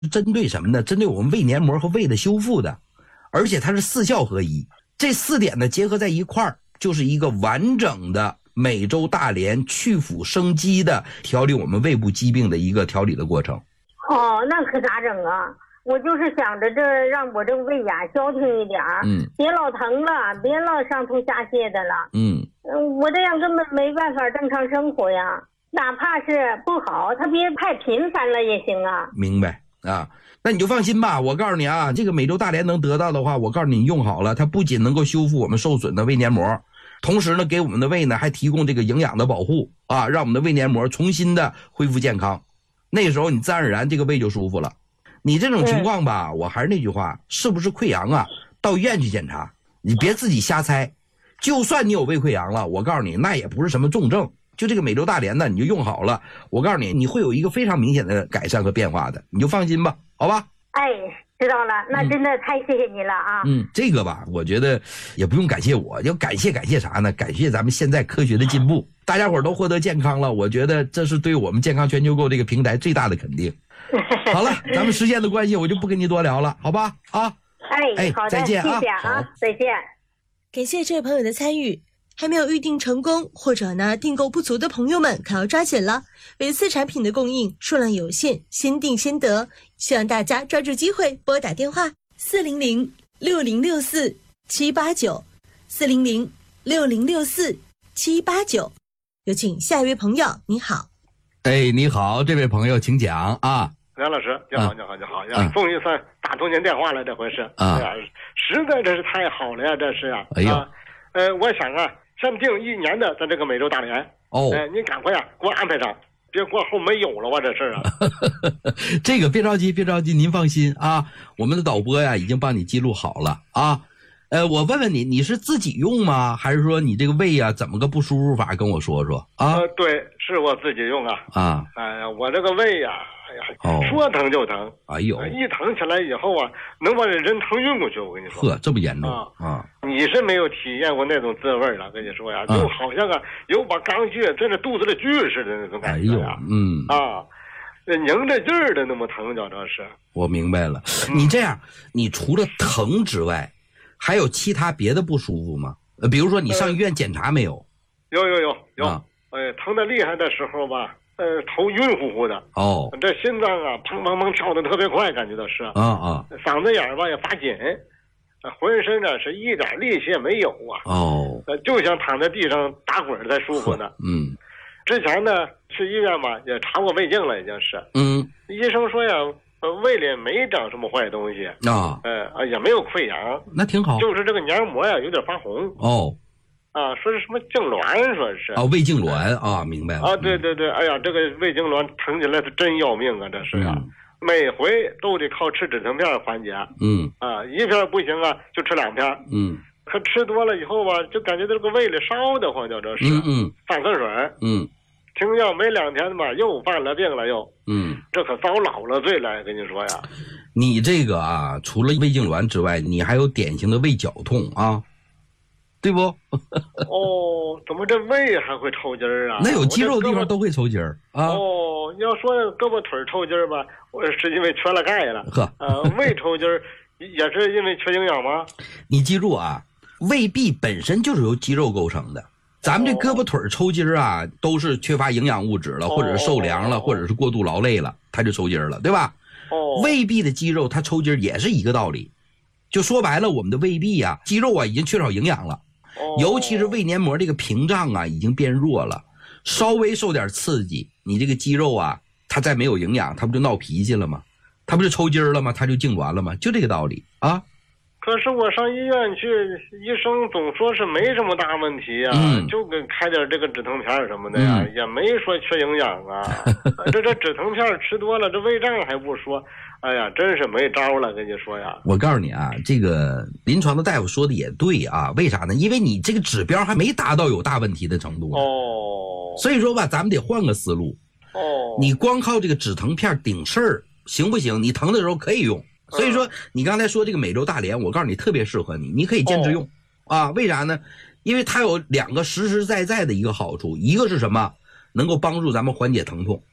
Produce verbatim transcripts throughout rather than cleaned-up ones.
针对什么呢？针对我们胃黏膜和胃的修复的，而且它是四效合一，这四点呢结合在一块儿，就是一个完整的美洲大莲去腐生肌的调理我们胃部疾病的一个调理的过程。 哦，那可咋整啊？我就是想着这让我这个胃呀消停一点，嗯，别老疼了，别老上吐下泻的了，嗯，我这样根本没办法正常生活呀。哪怕是不好，它别太频繁了也行啊。 明白啊？那你就放心吧，我告诉你啊，这个美洲大莲能得到的话，我告诉你，你用好了，它不仅能够修复我们受损的胃黏膜，同时呢，给我们的胃呢还提供这个营养的保护啊，让我们的胃黏膜重新的恢复健康。那时候你自然而然这个胃就舒服了。你这种情况吧，我还是那句话，是不是溃疡啊？到医院去检查，你别自己瞎猜。就算你有胃溃疡了，我告诉你，那也不是什么重症。就这个美洲大莲呢，你就用好了，我告诉你，你会有一个非常明显的改善和变化的，你就放心吧，好吧？ 哎，知道了，那真的太谢谢你了啊！ 嗯，这个吧，我觉得也不用感谢我，要感谢感谢啥呢？感谢咱们现在科学的进步，大家伙都获得健康了，我觉得这是对我们健康全球购这个平台最大的肯定。好了，咱们时间的关系，我就不跟你多聊了，好吧？啊， 哎，好的， 再见啊， 谢谢啊，再见。 感谢这位朋友的参与。还没有预定成功或者呢订购不足的朋友们可要抓紧了，每次产品的供应数量有限，先订先得，希望大家抓住机会拨打电话四零零六零六四七八九 四零零六零六四七八九。有请下一位朋友，你好。 哎，你好，这位朋友请讲啊。 梁老师，你好，你好，你好呀！终于算打通您电话了，这回是啊，实在这是太好了呀，这是啊。 哎呦， 呃，我想啊。限定一年的咱这个美洲大莲哦，哎，您赶快啊给我安排上，别过后没有了啊，这事啊。 这个别着急，别着急，您放心啊，我们的导播呀已经帮你记录好了啊。呃，我问问你，你是自己用吗？还是说你这个胃呀怎么个不舒服法？跟我说说啊。 呃，对，是我自己用啊。啊，哎呀，我这个胃呀，哎呀，哦、说疼就疼。 哎呦， 一疼起来以后啊，能把人疼晕过去。我跟你说。 呵，这么严重啊？啊， 你是没有体验过那种滋味了，跟你说呀，就好像啊有把钢锯在那肚子里锯似的那种感觉呀。哎、嗯啊，拧着劲儿的那么疼，叫这是。 我明白了，你这样，你除了疼之外。还有其他别的不舒服吗？呃，比如说你上医院检查没有？ 呃、有有有有。啊、哎，疼得厉害的时候吧，呃，头晕乎乎的。哦。这心脏啊，砰砰砰跳得特别快，感觉到是。啊啊。嗓子眼吧也发紧，浑身呢是一点力气也没有啊。哦。呃，就像躺在地上打滚才舒服呢。嗯。之前呢去医院嘛也查过胃镜了，已经是。嗯。医生说呀。呃，胃里没长什么坏东西啊，呃，也没有溃疡， 那挺好。 就是这个黏膜呀有点发红哦，啊，说是什么痉挛，说是啊，胃痉挛啊，明白了啊，对对对，哎呀，这个胃痉挛疼起来是真要命啊，这是啊，嗯、每回都得靠吃止疼片缓解，嗯，啊，一片不行啊，就吃两片，嗯，可吃多了以后吧，就感觉这个胃里烧得慌，叫这是，嗯嗯，犯口水，嗯。停药没两天吧，又犯了病了又。嗯，这可遭老了罪了，跟你说呀。 你这个啊，除了胃痉挛之外，你还有典型的胃绞痛啊，对不？ 哦，怎么这胃还会抽筋儿啊？ 那有肌肉的地方都会抽筋儿啊。 哦，要说胳膊腿抽筋儿吧，我是因为缺了钙了。呵，呃，胃抽筋儿也是因为缺营养吗？ 你记住啊，胃壁本身就是由肌肉构成的。咱们这胳膊腿抽筋啊，都是缺乏营养物质了，或者是受凉了，或者是过度劳累了，它就抽筋了，对吧？哦，胃壁的肌肉它抽筋也是一个道理。就说白了，我们的胃壁啊，肌肉啊已经缺少营养了，尤其是胃黏膜这个屏障啊已经变弱了，稍微受点刺激，你这个肌肉啊，它再没有营养，它不就闹脾气了吗？它不就抽筋了吗？它就痉挛了吗？就这个道理啊。 可是我上医院去，医生总说是没什么大问题呀、啊嗯，就给开点这个止疼片什么的呀，嗯、也没说缺营养啊。这这止疼片吃多了，这胃胀还不说，哎呀，真是没招了，跟你说呀。 我告诉你啊，这个临床的大夫说的也对啊，为啥呢？因为你这个指标还没达到有大问题的程度哦，所以说吧，咱们得换个思路哦。你光靠这个止疼片顶事儿行不行？你疼的时候可以用。所以说你刚才说这个美洲大莲，我告诉你特别适合你，你可以坚持用、哦、啊。为啥呢？因为它有两个实实在在的一个好处，一个是什么？能够帮助咱们缓解疼痛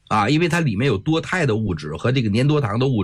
啊，因为它里面有多肽的物质和这个粘多糖的物质。